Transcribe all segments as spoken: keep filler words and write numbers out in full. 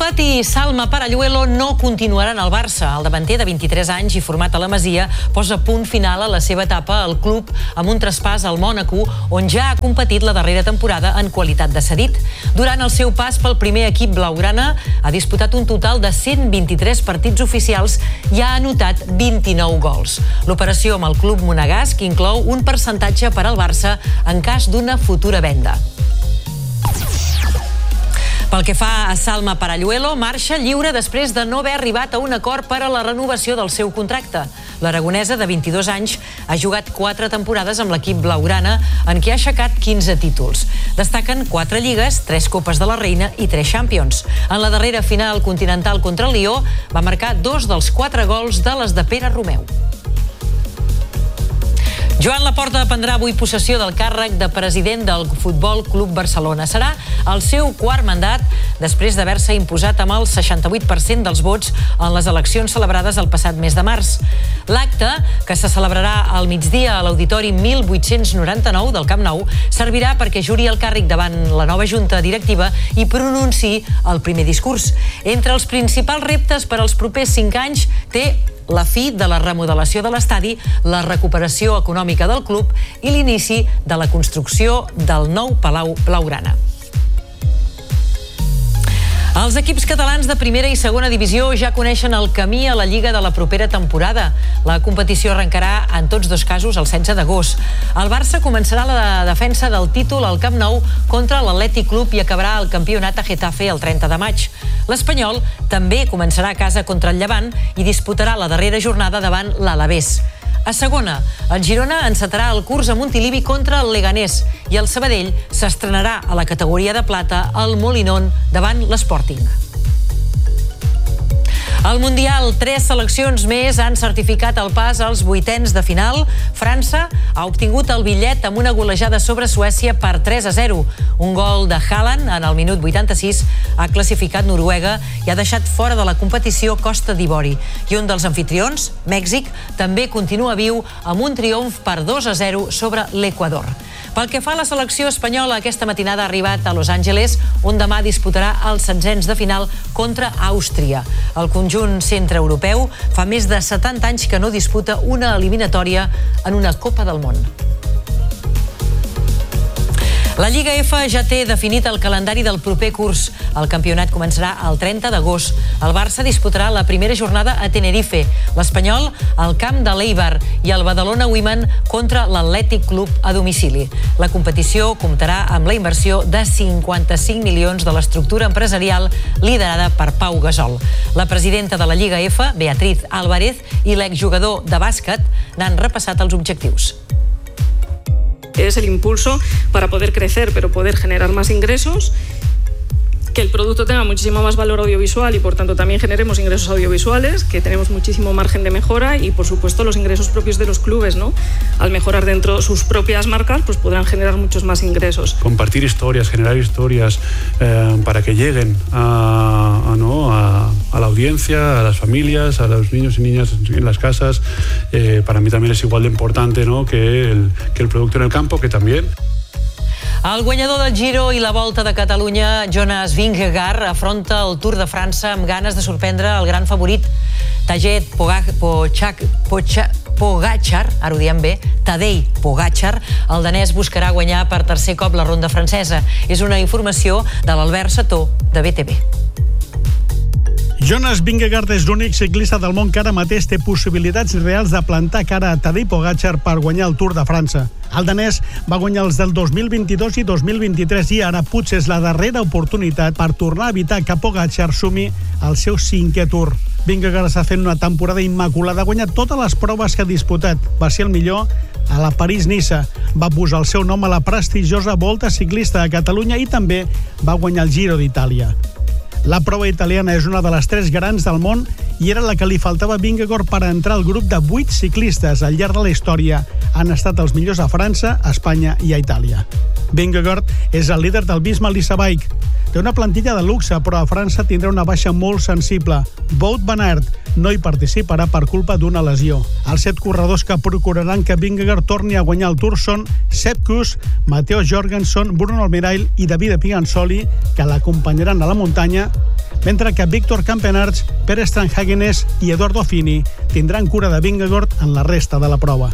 Fati Salma Paralluelo no continuaran al Barça. El davanter de vint-i-tres anys i format a la Masia posa punt final a la seva etapa al club amb un traspàs al Mònaco, on ja ha competit la darrera temporada en qualitat de cedit. Durant el seu pas pel primer equip blaugrana ha disputat un total de cent vint-i-tres partits oficials i ha anotat vint-i-nou gols. L'operació amb el club monegasc inclou un percentatge per al Barça en cas d'una futura venda. Pel que fa a Salma Paralluelo, marxa lliure després de no haver arribat a un acord per a la renovació del seu contracte. L'aragonesa, de vint-i-dos anys, ha jugat quatre temporades amb l'equip blaugrana, en què ha aixecat quinze títols. Destaquen quatre lligues, tres copes de la Reina i tres Champions. En la darrera final continental contra el Lió va marcar dos dels quatre gols de les de Pere Romeu. Joan Laporta prendrà avui possessió del càrrec de president del Futbol Club Barcelona. Serà el seu quart mandat després d'haver-se imposat amb el seixanta-vuit per cent dels vots en les eleccions celebrades el passat mes de març. L'acte, que se celebrarà al migdia a l'Auditori mil vuit-cents noranta-nou del Camp Nou, servirà perquè juri el càrrec davant la nova junta directiva i pronunciï el primer discurs. Entre els principals reptes per als propers cinc anys té la fi de la remodelació de l'estadi, la recuperació econòmica del club i l'inici de la construcció del nou Palau Blaugrana. Els equips catalans de primera i segona divisió ja coneixen el camí a la Lliga de la propera temporada. La competició arrencarà en tots dos casos el setze d'agost. El Barça començarà la defensa del títol al Camp Nou contra l'Atlètic Club i acabarà el campionat a Getafe el trenta de maig. L'Espanyol també començarà a casa contra el Llevant i disputarà la darrera jornada davant l'Alavés. A segona, el Girona encetarà el curs a Montilivi contra el Leganés i el Sabadell s'estrenarà a la categoria de plata al Molinón davant l'Sporting. Al Mundial, tres seleccions més han certificat el pas als vuitens de final. França ha obtingut el bitllet amb una golejada sobre Suècia per tres a zero. Un gol de Haaland en el minut vuitanta-sis ha classificat Noruega i ha deixat fora de la competició Costa d'Ivori. I un dels anfitrions, Mèxic, també continua viu amb un triomf per dos a zero sobre l'Equador. Pel que fa a la selecció espanyola, aquesta matinada ha arribat a Los Angeles, on demà disputarà els setzents de final contra Àustria. El conjunt centreeuropeu fa més de setanta anys que no disputa una eliminatòria en una Copa del Món. La Lliga F ja té definit el calendari del proper curs. El campionat començarà el trenta d'agost. El Barça disputarà la primera jornada a Tenerife, l'Espanyol al camp de l'Eibar i el Badalona Women contra l'Atlètic Club a domicili. La competició comptarà amb la inversió de cinquanta-cinc milions de l'estructura empresarial liderada per Pau Gasol. La presidenta de la Lliga F, Beatriz Álvarez, i l'exjugador de bàsquet n'han repassat els objectius. Es el impulso para poder crecer, pero poder generar más ingresos, que el producto tenga muchísimo más valor audiovisual y por tanto también generemos ingresos audiovisuales, que tenemos muchísimo margen de mejora y por supuesto los ingresos propios de los clubes, ¿no? Al mejorar dentro sus propias marcas, pues podrán generar muchos más ingresos. Compartir historias, generar historias eh, para que lleguen a, a, ¿no? a, a la audiencia, a las familias, a los niños y niñas en las casas, eh, para mí también es igual de importante, ¿no? que, el, que el producto en el campo, que también. El guanyador del Giro i la Volta de Catalunya, Jonas Vingegaard, afronta el Tour de França amb ganes de sorprendre el gran favorit Tadej Pogačar, ara ho diem bé, Tadej Pogačar. El danès buscarà guanyar per tercer cop la ronda francesa. És una informació de l'Albert Sató, de B T V. Jonas Vingegaard és l'únic ciclista del món que ara mateix té possibilitats reals de plantar cara a Tadej Pogačar per guanyar el Tour de França. El danès va guanyar els del dos mil vint-i-dos i dos mil vint-i-tres i ara potser és la darrera oportunitat per tornar a evitar que Pogačar sumi el seu cinquè Tour. Vingegaard està fent una temporada immaculada, ha guanyat totes les proves que ha disputat. Va ser el millor a la París-Niça. Va posar el seu nom a la prestigiosa Volta Ciclista de Catalunya i també va guanyar el Giro d'Itàlia. La prova italiana és una de les tres grans del món i era la que li faltava a Vingegaard per entrar al grup de vuit ciclistes al llarg de la història. Han estat els millors a França, a Espanya i a Itàlia. Vingegaard és el líder del Visma Lease Bike. Té una plantilla de luxe, però a França tindrà una baixa molt sensible. Wout van Aert no hi participarà per culpa d'una lesió. Els set corredors que procuraran que Vingegaard torni a guanyar el Tour són Sepp Kuss, Matteo Jorgenson, Bruno Almirail i Davide Pigansoli, que l'acompanyaran a la muntanya, mentre que Víctor Campenaerts, Pere Stranhagenes i Edoardo Fini tindran cura de Vingegaard en la resta de la prova.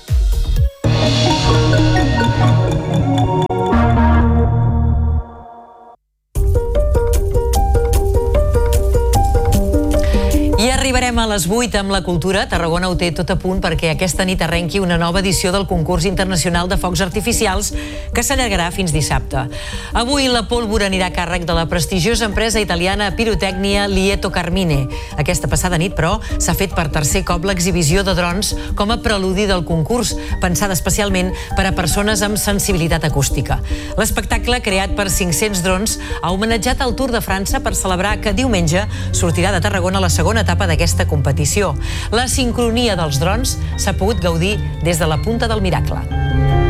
I arribarem a les vuit amb la cultura. Tarragona ho té tot a punt perquè aquesta nit arrenqui una nova edició del concurs internacional de focs artificials que s'allargarà fins dissabte. Avui la pólvora anirà a càrrec de la prestigiosa empresa italiana Pirotecnia Lieto Carmine. Aquesta passada nit, però, s'ha fet per tercer cop l'exhibició de drons com a preludi del concurs, pensada especialment per a persones amb sensibilitat acústica. L'espectacle, creat per cinc-cents drons, ha homenatjat el Tour de França per celebrar que diumenge sortirà de Tarragona la segona etapa d'aquesta competició. La sincronia dels drons s'ha pogut gaudir des de la Punta del Miracle.